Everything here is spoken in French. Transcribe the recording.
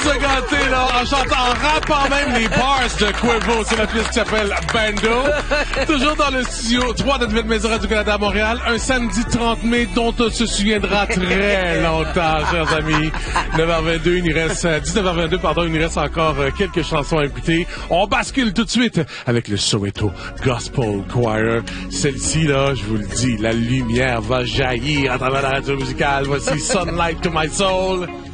se gâter, là, en chantant, en rappant même les bars de Quavo. C'est la pièce qui s'appelle Bando. Toujours dans le studio 3 de Nouvelle Maison Radio-Canada à Montréal. Un samedi 30 mai dont on se souviendra très longtemps, chers amis. 9h22, il nous reste, 19h22, pardon, il nous reste encore quelques chansons à écouter. On bascule tout de suite avec le Soweto Gospel Choir. Celle-ci, là, je vous le dis, la lumière va jaillir à travers la radio musicale. Voici Sunlight to My Soul.